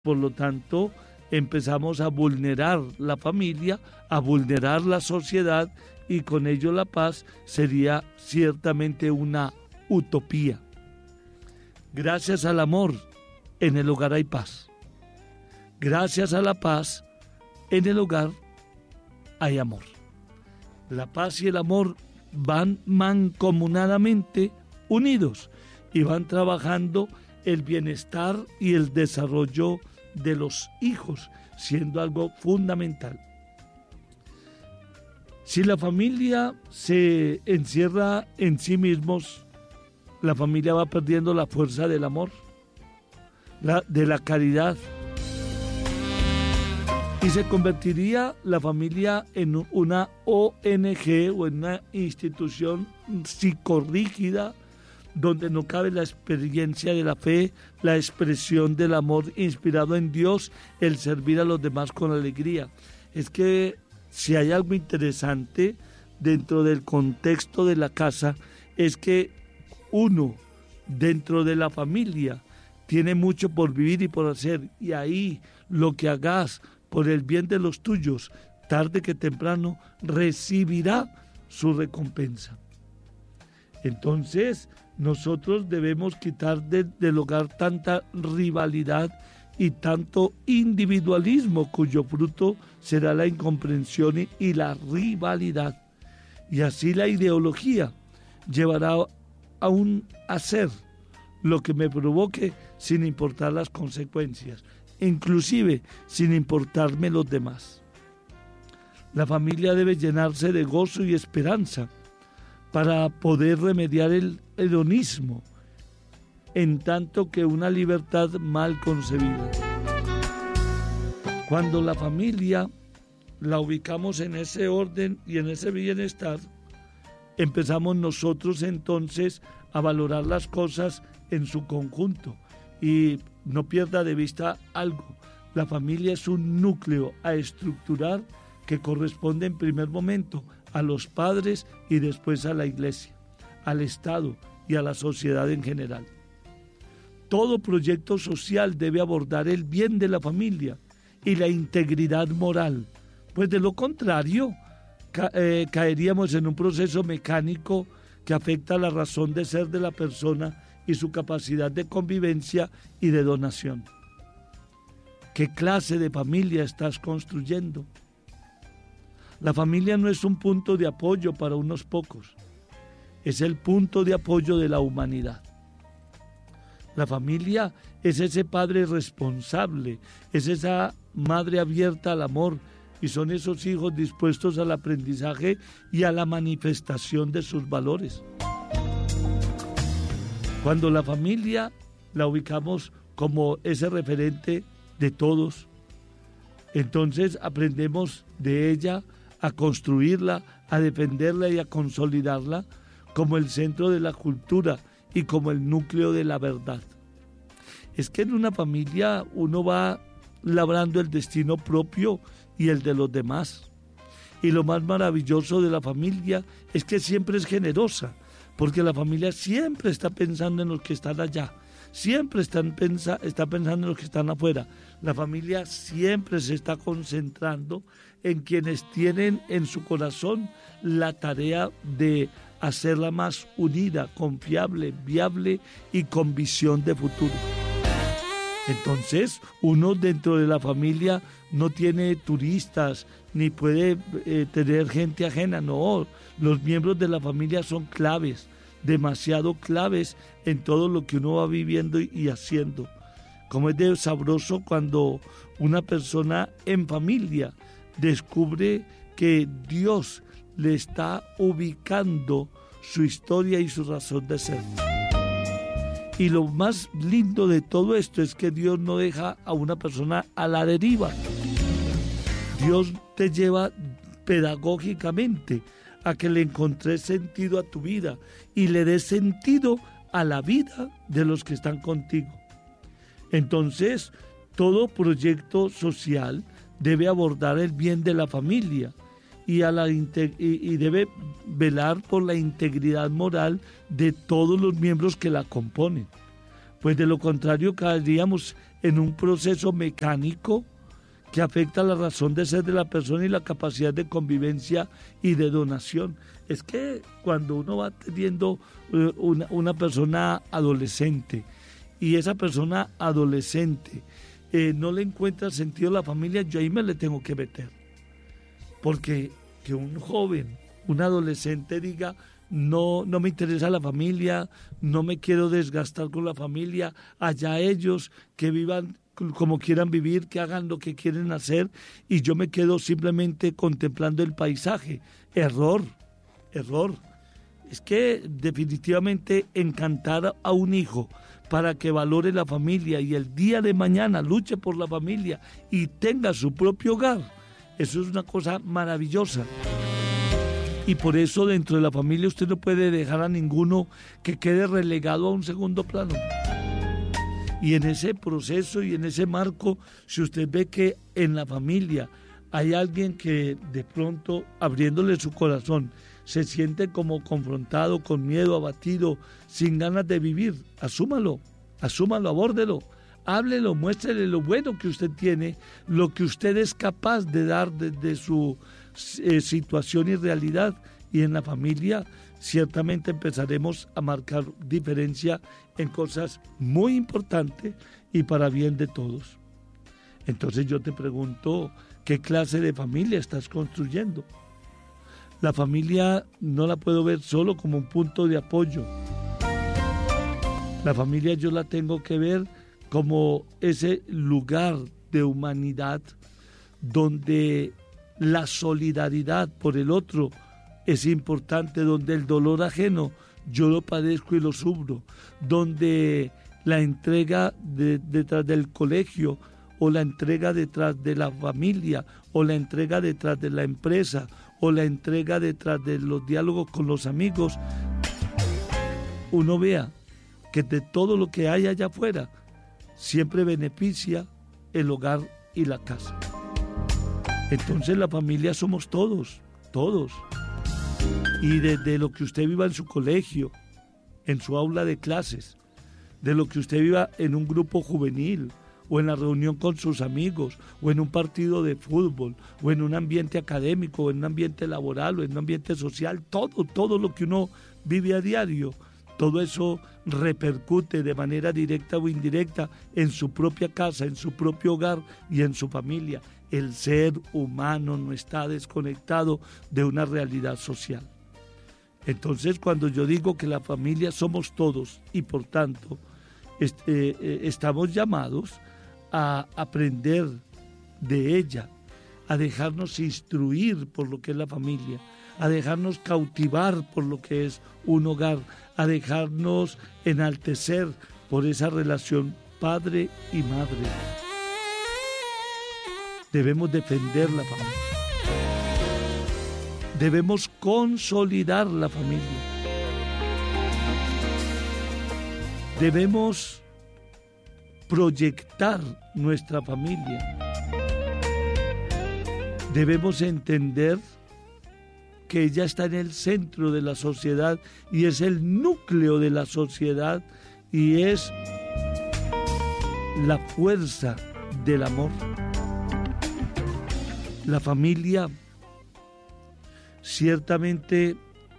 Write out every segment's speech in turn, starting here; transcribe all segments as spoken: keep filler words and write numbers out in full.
Por lo tanto, empezamos a vulnerar la familia, a vulnerar la sociedad, y con ello la paz sería ciertamente una utopía. Gracias al amor, en el hogar hay paz. Gracias a la paz, en el hogar hay amor. La paz y el amor van mancomunadamente unidos y van trabajando el bienestar y el desarrollo de los hijos, siendo algo fundamental. Si la familia se encierra en sí mismos, la familia va perdiendo la fuerza del amor, la, de la caridad, y se convertiría la familia en una O N G o en una institución psicorrígida, donde no cabe la experiencia de la fe, la expresión del amor inspirado en Dios, el servir a los demás con alegría. Es que si hay algo interesante dentro del contexto de la casa, es que uno dentro de la familia tiene mucho por vivir y por hacer, y ahí lo que hagas por el bien de los tuyos, tarde que temprano recibirá su recompensa. Entonces, nosotros debemos quitar de, del hogar tanta rivalidad y tanto individualismo, cuyo fruto será la incomprensión y, y la rivalidad. Y así la ideología llevará a un hacer lo que me provoque sin importar las consecuencias, inclusive sin importarme los demás. La familia debe llenarse de gozo y esperanza para poder remediar el hedonismo, en tanto que una libertad mal concebida. Cuando la familia la ubicamos en ese orden y en ese bienestar, empezamos nosotros entonces a valorar las cosas en su conjunto. Y no pierda de vista algo: la familia es un núcleo a estructurar que corresponde en primer momento a los padres y después a la iglesia, al Estado y a la sociedad en general. Todo proyecto social debe abordar el bien de la familia y la integridad moral, pues de lo contrario ca eh, caeríamos en un proceso mecánico que afecta la razón de ser de la persona y su capacidad de convivencia y de donación. ¿Qué clase de familia estás construyendo? La familia no es un punto de apoyo para unos pocos, es el punto de apoyo de la humanidad. La familia es ese padre responsable, es esa madre abierta al amor, y son esos hijos dispuestos al aprendizaje y a la manifestación de sus valores. Cuando la familia la ubicamos como ese referente de todos, entonces aprendemos de ella a construirla, a defenderla y a consolidarla como el centro de la cultura y como el núcleo de la verdad. Es que en una familia uno va labrando el destino propio y el de los demás. Y lo más maravilloso de la familia es que siempre es generosa, porque la familia siempre está pensando en los que están allá, siempre están pensa, está pensando en los que están afuera. La familia siempre se está concentrando en quienes tienen en su corazón la tarea de hacerla más unida, confiable, viable y con visión de futuro. Entonces, uno dentro de la familia no tiene turistas, ni puede eh, tener gente ajena, no. Los miembros de la familia son claves, demasiado claves en todo lo que uno va viviendo y, y haciendo. Como es de sabroso cuando una persona en familia descubre que Dios le está ubicando su historia y su razón de ser. Y lo más lindo de todo esto es que Dios no deja a una persona a la deriva. Dios te lleva pedagógicamente a que le encontres sentido a tu vida y le des sentido a la vida de los que están contigo. Entonces, todo proyecto social debe abordar el bien de la familia y, a la y, y debe velar por la integridad moral de todos los miembros que la componen. Pues de lo contrario caeríamos en un proceso mecánico que afecta la razón de ser de la persona y la capacidad de convivencia y de donación. Es que cuando uno va teniendo eh, una, una persona adolescente y esa persona adolescente eh, no le encuentra sentido a la familia, yo ahí me le tengo que meter. Porque que un joven, un adolescente diga, no, no me interesa la familia, no me quiero desgastar con la familia, allá ellos que vivan como quieran vivir, que hagan lo que quieren hacer y yo me quedo simplemente contemplando el paisaje. Error, error. Es que definitivamente encantar a un hijo para que valore la familia y el día de mañana luche por la familia y tenga su propio hogar, eso es una cosa maravillosa. Y por eso dentro de la familia usted no puede dejar a ninguno que quede relegado a un segundo plano. Y en ese proceso y en ese marco, si usted ve que en la familia hay alguien que de pronto, abriéndole su corazón, se siente como confrontado, con miedo, abatido, sin ganas de vivir, asúmalo, asúmalo, abórdelo, háblelo, muéstrele lo bueno que usted tiene, lo que usted es capaz de dar desde su eh, situación y realidad. Y en la familia ciertamente empezaremos a marcar diferencia en cosas muy importantes y para bien de todos. Entonces yo te pregunto, ¿qué clase de familia estás construyendo? La familia no la puedo ver solo como un punto de apoyo. La familia yo la tengo que ver como ese lugar de humanidad donde la solidaridad por el otro es importante, donde el dolor ajeno yo lo padezco y lo sufro, donde la entrega de, detrás del colegio o la entrega detrás de la familia o la entrega detrás de la empresa o la entrega detrás de los diálogos con los amigos, uno vea que de todo lo que hay allá afuera siempre beneficia el hogar y la casa. Entonces la familia somos todos, todos. Y desde lo que usted viva en su colegio, en su aula de clases, de lo que usted viva en un grupo juvenil, o en la reunión con sus amigos, o en un partido de fútbol, o en un ambiente académico, o en un ambiente laboral, o en un ambiente social, todo, todo lo que uno vive a diario, todo eso repercute de manera directa o indirecta en su propia casa, en su propio hogar y en su familia. El ser humano no está desconectado de una realidad social. Entonces, cuando yo digo que la familia somos todos y por tanto est- eh, eh, estamos llamados a aprender de ella, a dejarnos instruir por lo que es la familia, a dejarnos cautivar por lo que es un hogar, a dejarnos enaltecer por esa relación padre y madre. Debemos defender la familia. Debemos consolidar la familia. Debemos proyectar nuestra familia. Debemos entender que ella está en el centro de la sociedad y es el núcleo de la sociedad y es la fuerza del amor. La familia ciertamente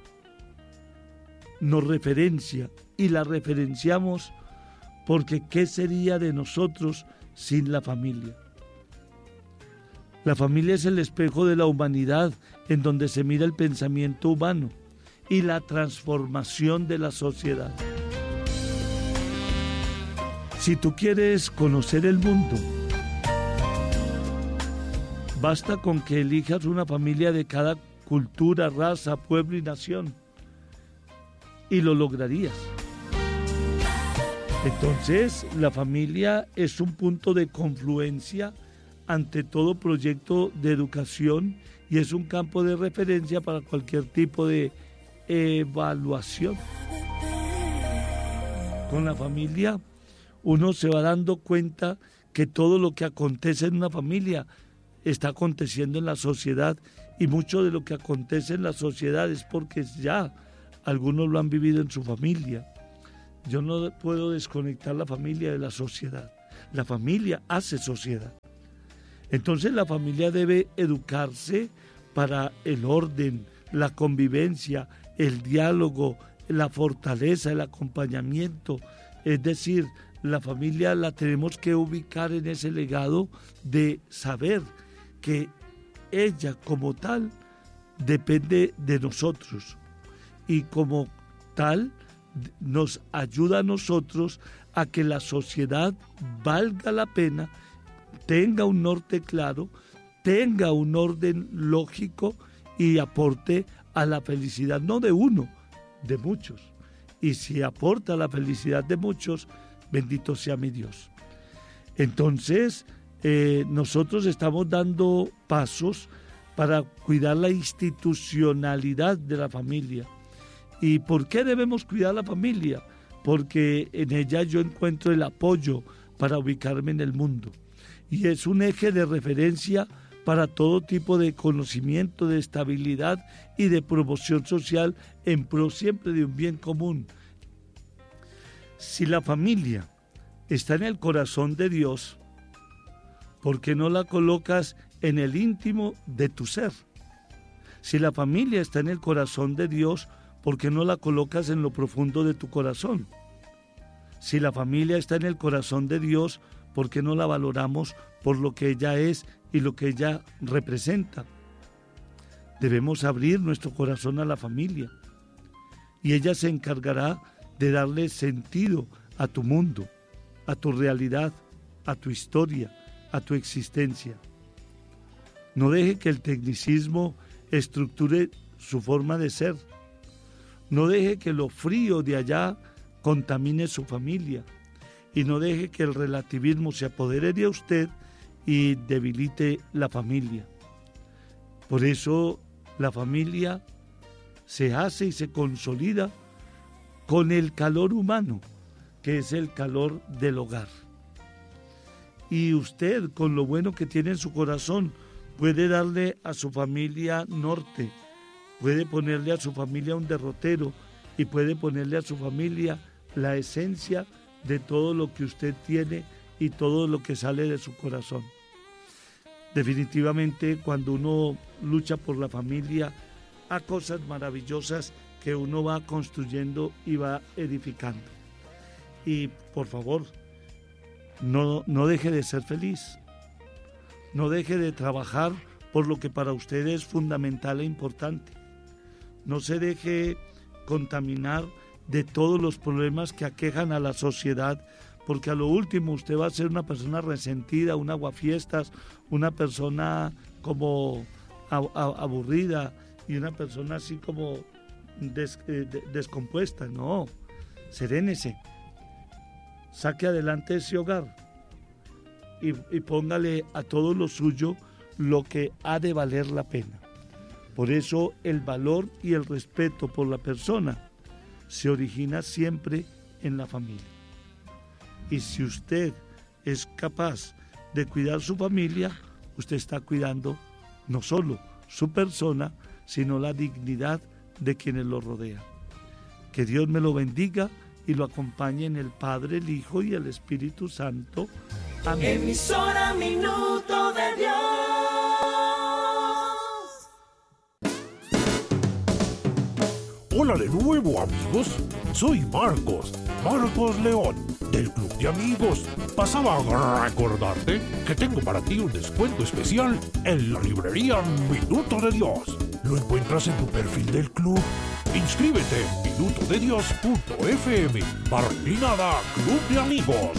nos referencia y la referenciamos porque ¿qué sería de nosotros sin la familia? La familia es el espejo de la humanidad en donde se mira el pensamiento humano y la transformación de la sociedad. Si tú quieres conocer el mundo, basta con que elijas una familia de cada cultura, raza, pueblo y nación y lo lograrías. Entonces, la familia es un punto de confluencia ante todo proyecto de educación y es un campo de referencia para cualquier tipo de evaluación. Con la familia uno se va dando cuenta que todo lo que acontece en una familia está aconteciendo en la sociedad y mucho de lo que acontece en la sociedad es porque ya algunos lo han vivido en su familia. Yo no puedo desconectar la familia de la sociedad. La familia hace sociedad. Entonces la familia debe educarse para el orden, la convivencia, el diálogo, la fortaleza, el acompañamiento. Es decir, la familia la tenemos que ubicar en ese legado de saber que ella como tal depende de nosotros y como tal nos ayuda a nosotros a que la sociedad valga la pena, tenga un norte claro, tenga un orden lógico y aporte a la felicidad, no de uno, de muchos. Y si aporta a la felicidad de muchos, bendito sea mi Dios. Entonces, eh, nosotros estamos dando pasos para cuidar la institucionalidad de la familia. ¿Y por qué debemos cuidar la familia? Porque en ella yo encuentro el apoyo para ubicarme en el mundo. Y es un eje de referencia para todo tipo de conocimiento, de estabilidad y de promoción social en pro siempre de un bien común. Si la familia está en el corazón de Dios, ¿por qué no la colocas en el íntimo de tu ser? Si la familia está en el corazón de Dios, ¿por qué no la colocas en lo profundo de tu corazón? Si la familia está en el corazón de Dios, ¿por qué no la valoramos por lo que ella es y lo que ella representa? Debemos abrir nuestro corazón a la familia y ella se encargará de darle sentido a tu mundo, a tu realidad, a tu historia, a tu existencia. No deje que el tecnicismo estructure su forma de ser. No deje que lo frío de allá contamine su familia. Y no deje que el relativismo se apodere de usted y debilite la familia. Por eso la familia se hace y se consolida con el calor humano, que es el calor del hogar. Y usted, con lo bueno que tiene en su corazón, puede darle a su familia norte, puede ponerle a su familia un derrotero y puede ponerle a su familia la esencia de todo lo que usted tiene y todo lo que sale de su corazón. Definitivamente, cuando uno lucha por la familia, hay cosas maravillosas que uno va construyendo y va edificando. Y por favor, no, no deje de ser feliz. No deje de trabajar por lo que para usted es fundamental e importante. No se deje contaminar de todos los problemas que aquejan a la sociedad, porque a lo último usted va a ser una persona resentida, un aguafiestas, una persona como aburrida y una persona así como des, eh, descompuesta. No, serénese, saque adelante ese hogar y, y póngale a todo lo suyo lo que ha de valer la pena. Por eso el valor y el respeto por la persona se origina siempre en la familia. Y si usted es capaz de cuidar su familia, usted está cuidando no solo su persona, sino la dignidad de quienes lo rodean. Que Dios me lo bendiga y lo acompañe en el Padre, el Hijo y el Espíritu Santo. Amén. Emisora Minuto de Dios. Hola de nuevo, amigos. Soy Marcos, Marcos León, del Club de Amigos. Pasaba a recordarte que tengo para ti un descuento especial en la librería Minuto de Dios. Lo encuentras en tu perfil del club. Inscríbete en minuto de dios punto f m. Barrinada Club de Amigos.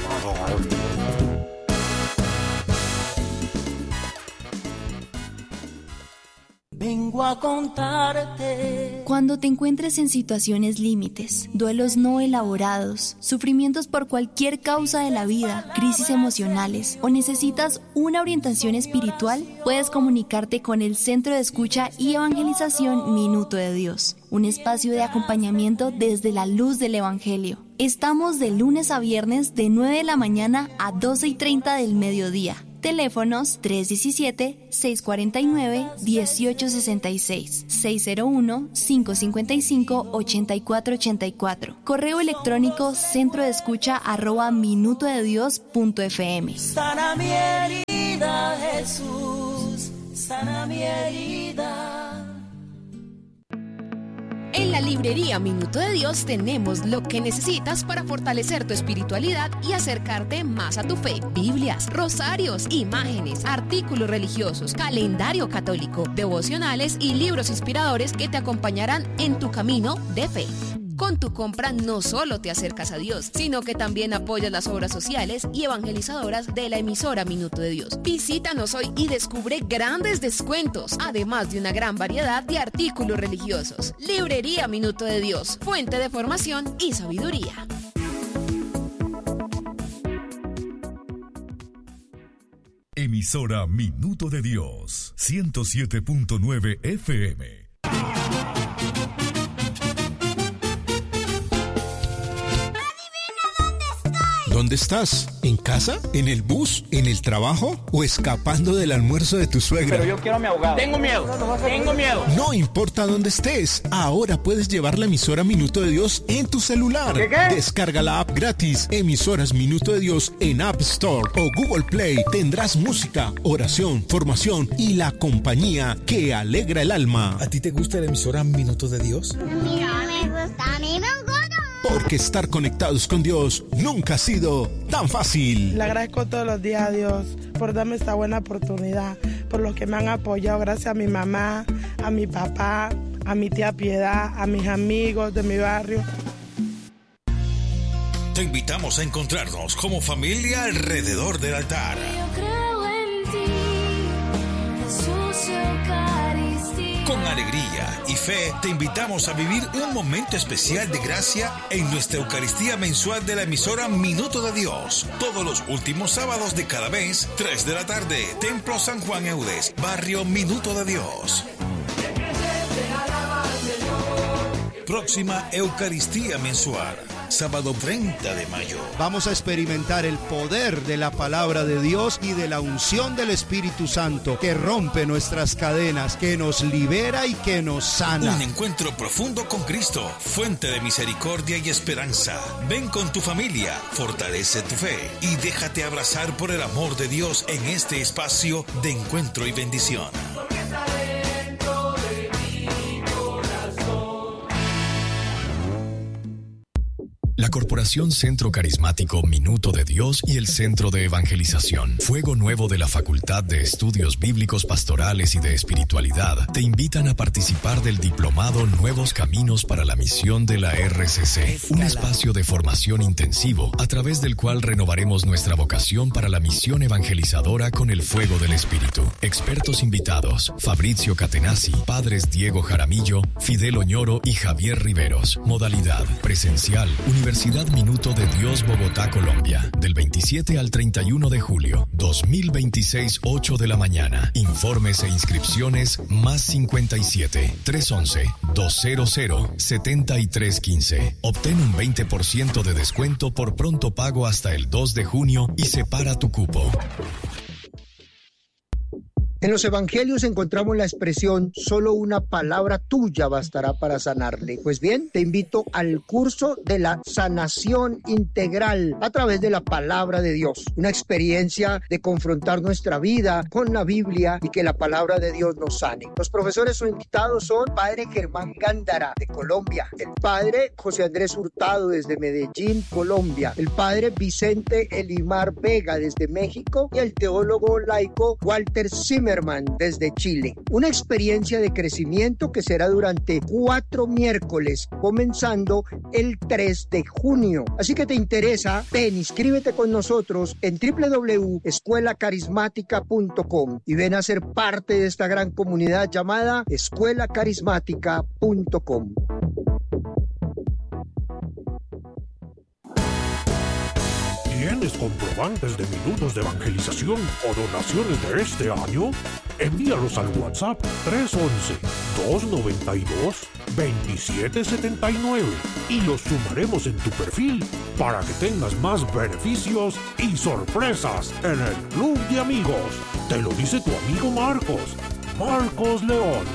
Vengo a contarte. Cuando te encuentres en situaciones límites, duelos no elaborados, sufrimientos por cualquier causa de la vida, crisis emocionales o necesitas una orientación espiritual, puedes comunicarte con el Centro de Escucha y Evangelización Minuto de Dios, un espacio de acompañamiento desde la luz del Evangelio. Estamos de lunes a viernes de nueve de la mañana a doce y treinta del mediodía. Teléfonos tres uno siete, seis cuatro nueve, uno ocho seis seis, seis cero uno, cinco cinco cinco, ocho cuatro ocho cuatro. Correo electrónico centro de escucha arroba minuto de dios punto f m. Sana mi herida, Jesús, sana mi herida. En la librería Minuto de Dios tenemos lo que necesitas para fortalecer tu espiritualidad y acercarte más a tu fe. Biblias, rosarios, imágenes, artículos religiosos, calendario católico, devocionales y libros inspiradores que te acompañarán en tu camino de fe. Con tu compra no solo te acercas a Dios, sino que también apoyas las obras sociales y evangelizadoras de la emisora Minuto de Dios. Visítanos hoy y descubre grandes descuentos, además de una gran variedad de artículos religiosos. Librería Minuto de Dios, fuente de formación y sabiduría. Emisora Minuto de Dios, ciento siete punto nueve F M. ¿Dónde estás? ¿En casa? ¿En el bus? ¿En el trabajo? ¿O escapando del almuerzo de tu suegra? Pero yo quiero a mi abogado. Tengo miedo, tengo miedo. No importa dónde estés, ahora puedes llevar la emisora Minuto de Dios en tu celular. ¿Qué, qué? Descarga la app gratis, Emisoras Minuto de Dios en App Store o Google Play. Tendrás música, oración, formación y la compañía que alegra el alma. ¿A ti te gusta la emisora Minuto de Dios? Mira, me gusta, a mí me gusta. Porque estar conectados con Dios nunca ha sido tan fácil. Le agradezco todos los días a Dios por darme esta buena oportunidad, por los que me han apoyado, gracias a mi mamá, a mi papá, a mi tía Piedad, a mis amigos de mi barrio. Te invitamos a encontrarnos como familia alrededor del altar. Yo creo en ti, Jesús Eucaristía. Con alegría y fe te invitamos a vivir un momento especial de gracia en nuestra Eucaristía mensual de la emisora Minuto de Dios. Todos los últimos sábados de cada mes, tres de la tarde, Templo San Juan Eudes, barrio Minuto de Dios. Próxima Eucaristía mensual, sábado treinta de mayo. Vamos a experimentar el poder de la palabra de Dios y de la unción del Espíritu Santo que rompe nuestras cadenas, que nos libera y que nos sana. Un encuentro profundo con Cristo, fuente de misericordia y esperanza. Ven con tu familia, fortalece tu fe y déjate abrazar por el amor de Dios en este espacio de encuentro y bendición. La Corporación Centro Carismático Minuto de Dios y el Centro de Evangelización Fuego Nuevo de la Facultad de Estudios Bíblicos Pastorales y de Espiritualidad te invitan a participar del diplomado Nuevos Caminos para la Misión de la R C C, un espacio de formación intensivo a través del cual renovaremos nuestra vocación para la misión evangelizadora con el fuego del Espíritu. Expertos invitados: Fabrizio Catenazzi, padres Diego Jaramillo, Fidel Oñoro y Javier Riveros. Modalidad presencial, Universidad Minuto de Dios, Bogotá, Colombia, del veintisiete al treinta y uno de julio, dos mil veintiséis, ocho de la mañana. Informes e inscripciones más cincuenta y siete, trescientos once, doscientos, setenta y tres quince. Obtén un veinte por ciento de descuento por pronto pago hasta el dos de junio y separa tu cupo. En los evangelios encontramos la expresión solo una palabra tuya bastará para sanarle. Pues bien, te invito al curso de la sanación integral a través de la palabra de Dios. Una experiencia de confrontar nuestra vida con la Biblia y que la palabra de Dios nos sane. Los profesores o invitados son Padre Germán Gándara de Colombia, el Padre José Andrés Hurtado desde Medellín, Colombia, el Padre Vicente Elimar Vega desde México y el teólogo laico Walter Zimmerman desde Chile. Una experiencia de crecimiento que será durante cuatro miércoles, comenzando el tres de junio. Así que te interesa, ven, inscríbete con nosotros en doble u doble u doble u punto escuela carismática punto com y ven a ser parte de esta gran comunidad llamada escuela carismática punto com. ¿Tienes comprobantes de minutos de evangelización o donaciones de este año? Envíalos al WhatsApp tres uno uno, dos nueve dos, veintisiete setenta y nueve y los sumaremos en tu perfil para que tengas más beneficios y sorpresas en el Club de Amigos. Te lo dice tu amigo Marcos, Marcos León.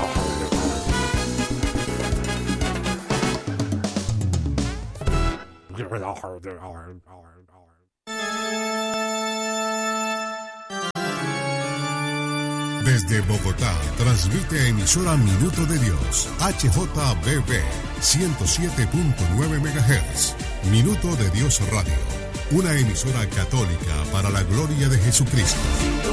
Desde Bogotá, transmite emisora Minuto de Dios, H J B B, ciento siete punto nueve megahertz. Minuto de Dios Radio, una emisora católica para la gloria de Jesucristo.